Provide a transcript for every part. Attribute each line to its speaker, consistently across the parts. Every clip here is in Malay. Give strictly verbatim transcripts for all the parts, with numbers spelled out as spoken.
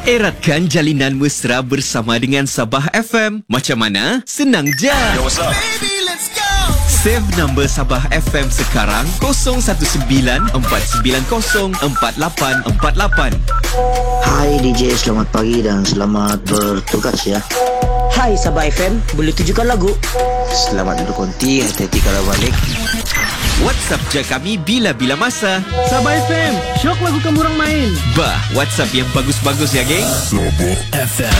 Speaker 1: Eratkan jalinan mesra bersama dengan Sabah F M. Macam mana? Senang je.
Speaker 2: Yo, what's up? Baby, let's go.
Speaker 1: Save nombor Sabah F M sekarang kosong satu sembilan empat sembilan kosong empat lapan empat lapan.
Speaker 3: Hai D J, selamat pagi dan selamat bertugas ya.
Speaker 4: Hai Sabah F M, boleh tujukan lagu?
Speaker 3: Selamat duduk konti, hati-hati kalau balik.
Speaker 1: WhatsApp je kami bila-bila masa.
Speaker 5: Sabah F M, syok lagu kamu orang main.
Speaker 1: Bah, WhatsApp yang bagus-bagus ya, geng.
Speaker 2: Sabah F M.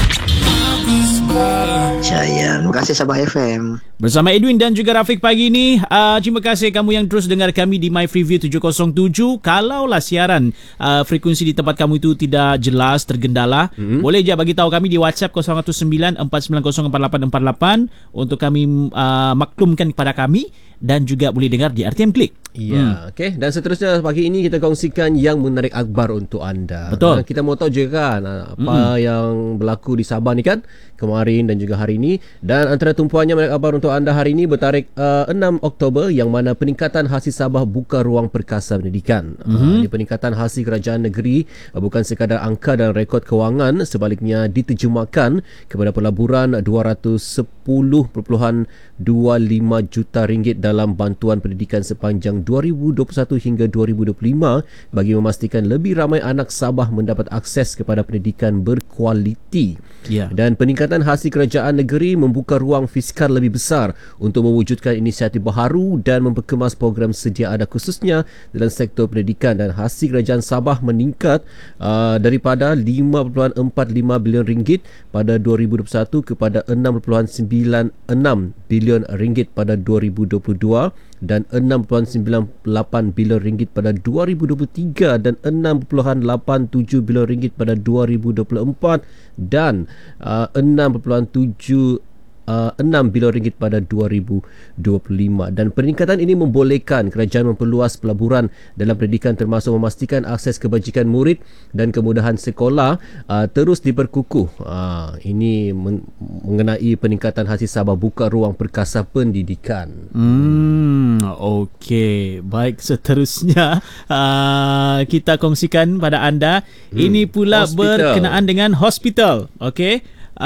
Speaker 3: Saya, terima kasih Sabah F M.
Speaker 5: Bersama Edwin dan juga Rafiq pagi ini. Uh, terima kasih kamu yang terus dengar kami di My Freeview tujuh kosong tujuh. Kalaulah siaran uh, frekuensi di tempat kamu itu tidak jelas, tergendala, mm-hmm. boleh je bagi tahu kami di WhatsApp kosong satu sembilan empat sembilan kosong empat lapan empat lapan untuk kami uh, maklumkan kepada kami, dan juga boleh dengar di R T M Click.
Speaker 6: Ya, hmm. okey. Dan seterusnya pagi ini kita kongsikan yang menarik akhbar untuk anda.
Speaker 5: Betul.
Speaker 6: Nah, kita mau tahu juga kan apa hmm. yang berlaku di Sabah ni kan kemarin dan juga hari ini. Dan antara tumpuannya menarik akhbar untuk anda hari ini bertarikh uh, enam Oktober, yang mana peningkatan hasil Sabah buka ruang perkasa pendidikan. Hmm. Uh, ini peningkatan hasil kerajaan negeri uh, bukan sekadar angka dan rekod kewangan, sebaliknya diterjemahkan kepada pelaburan dua ratus sepuluh perpuluhan dua lima juta ringgit dalam bantuan pendidikan sepanjang dua ribu dua puluh satu hingga dua ribu dua puluh lima bagi memastikan lebih ramai anak Sabah mendapat akses kepada pendidikan berkualiti.
Speaker 5: Yeah.
Speaker 6: Dan peningkatan hasil kerajaan negeri membuka ruang fiskal lebih besar untuk mewujudkan inisiatif baharu dan memperkemas program sedia ada khususnya dalam sektor pendidikan, dan hasil kerajaan Sabah meningkat uh, daripada lima perpuluhan empat lima bilion ringgit pada dua ribu dua puluh satu kepada enam perpuluhan sembilan enam bilion ringgit pada dua ribu dua puluh dua dan enam perpuluhan sembilan lapan bilion ringgit pada dua ribu dua puluh tiga dan enam perpuluhan lapan tujuh bilion ringgit pada dua ribu dua puluh empat dan uh, enam perpuluhan tujuh Uh, enam bilion ringgit pada dua ribu dua puluh lima. Dan peningkatan ini membolehkan kerajaan memperluas pelaburan dalam pendidikan, termasuk memastikan akses kebajikan murid dan kemudahan sekolah uh, terus diperkukuh. Uh, ini men- mengenai peningkatan hasil Sabah buka ruang perkasa pendidikan.
Speaker 5: Hmm, okey. Baik, seterusnya uh, kita kongsikan pada anda. Hmm. Ini pula hospital. Berkenaan dengan hospital. Okey.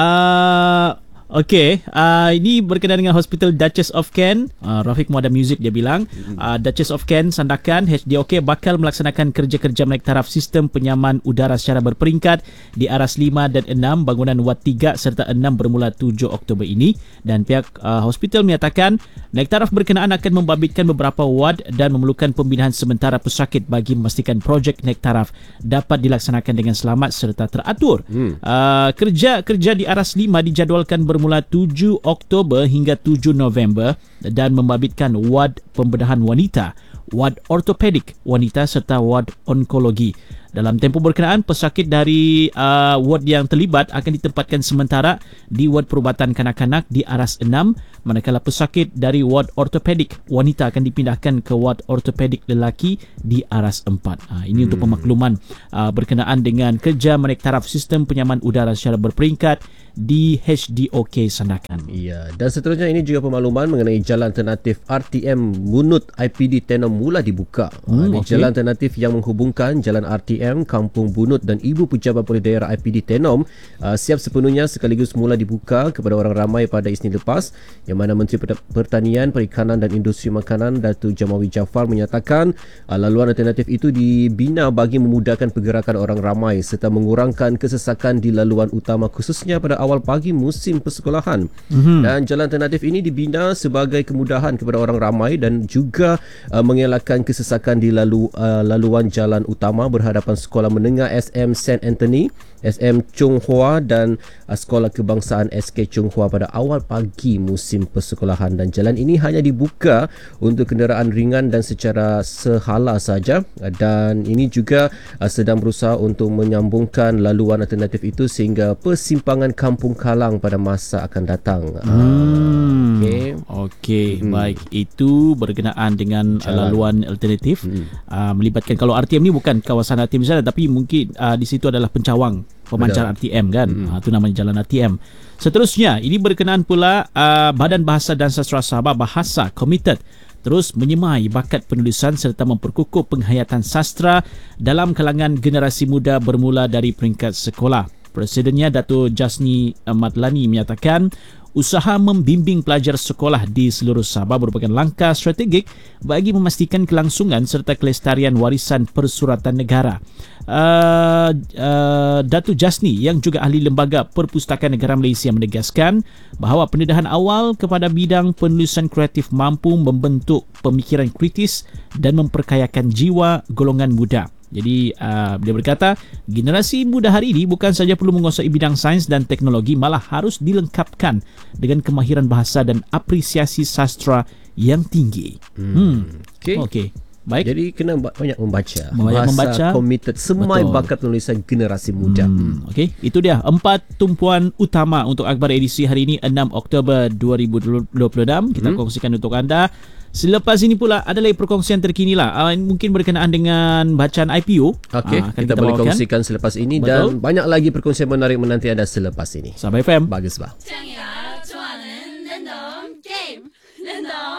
Speaker 5: Uh, Okey, uh, ini berkenaan dengan Hospital Duchess of Kent. Uh, Rafiq mau ada muzik dia bilang. Uh, Duchess of Kent Sandakan H D O K bakal melaksanakan kerja-kerja menaik taraf sistem penyaman udara secara berperingkat di aras lima dan enam bangunan Wad tiga serta enam bermula tujuh Oktober ini. Dan pihak uh, hospital menyatakan naik taraf berkenaan akan membabitkan beberapa wad dan memerlukan pembinaan sementara pesakit bagi memastikan projek naik taraf dapat dilaksanakan dengan selamat serta teratur. Hmm. Uh, kerja-kerja di aras lima dijadualkan ber mula tujuh Oktober hingga tujuh November dan membabitkan wad pembedahan wanita, wad ortopedik wanita serta wad onkologi. Dalam tempoh berkenaan, pesakit dari uh, wad yang terlibat akan ditempatkan sementara di wad perubatan kanak-kanak di aras enam, manakala pesakit dari wad ortopedik wanita akan dipindahkan ke wad ortopedik lelaki di aras empat. Ha, ini hmm. untuk pemakluman uh, berkenaan dengan kerja menaik taraf sistem penyaman udara secara berperingkat di H D O K Sandakan.
Speaker 6: Ya, dan seterusnya ini juga pemakluman mengenai jalan alternatif R T M Bunut I P D Tenom mula dibuka. Hmm, ini okay. Jalan alternatif yang menghubungkan Jalan R T M Kampung Bunut dan Ibu Pejabat Polis Daerah I P D Tenom uh, siap sepenuhnya sekaligus mula dibuka kepada orang ramai pada Isnin lepas, yang mana Menteri Pertanian, Perikanan dan Industri Makanan Datuk Jamawi Jaafar menyatakan uh, laluan alternatif itu dibina bagi memudahkan pergerakan orang ramai serta mengurangkan kesesakan di laluan utama khususnya pada awal pagi musim persekolahan. Mm-hmm. Dan jalan alternatif ini dibina sebagai kemudahan kepada orang ramai dan juga uh, mengelakkan kesesakan di lalu uh, laluan jalan utama berhadapan Sekolah Menengah S M Saint Anthony, S M Chung Hua dan uh, Sekolah Kebangsaan S K Chung Hua pada awal pagi musim persekolahan. Dan jalan ini hanya dibuka untuk kenderaan ringan dan secara sehala saja, dan ini juga uh, sedang berusaha untuk menyambungkan laluan alternatif itu sehingga persimpangan Kampung Kalang pada masa akan datang.
Speaker 5: Hmm. Okey, okay, hmm. baik. Itu berkenaan dengan jalan laluan alternatif hmm. uh, melibatkan, kalau R T M ni bukan kawasan R T M sana, tapi mungkin uh, di situ adalah pencawang pemancar Betul. R T M kan. Hmm. Uh, itu namanya jalan R T M. Seterusnya, ini berkenaan pula uh, Badan Bahasa dan Sastra Sabah Bahasa Komited terus menyemai bakat penulisan serta memperkukuh penghayatan sastra dalam kalangan generasi muda bermula dari peringkat sekolah. Presidennya Datuk Jasni Madlani menyatakan usaha membimbing pelajar sekolah di seluruh Sabah merupakan langkah strategik bagi memastikan kelangsungan serta kelestarian warisan persuratan negara. Uh, uh, Datuk Jasni yang juga ahli Lembaga Perpustakaan Negara Malaysia menegaskan bahawa pendedahan awal kepada bidang penulisan kreatif mampu membentuk pemikiran kritis dan memperkayakan jiwa golongan muda. Jadi uh, dia berkata generasi muda hari ini bukan saja perlu menguasai bidang sains dan teknologi, malah harus dilengkapkan dengan kemahiran bahasa dan apresiasi sastra yang tinggi. Hmm. hmm.
Speaker 6: Okey.
Speaker 5: Okey. Baik.
Speaker 6: Jadi kena banyak membaca.
Speaker 5: Banyak membaca.
Speaker 6: Committed. Semai
Speaker 5: Betul.
Speaker 6: bakat penulisan generasi muda.
Speaker 5: Hmm. Okey, itu dia empat tumpuan utama untuk akhbar edisi hari ini enam Oktober dua ribu dua puluh enam. Kita hmm. kongsikan untuk anda. Selepas ini pula ada lagi perkongsian terkini lah. Uh, mungkin berkenaan dengan bacaan I P O.
Speaker 6: Okey,
Speaker 5: uh,
Speaker 6: kita, kita boleh bawakan. Kongsikan selepas ini. Betul. Dan banyak lagi perkongsian menarik menanti anda selepas ini.
Speaker 5: Sabah F M.
Speaker 6: Bagus bah.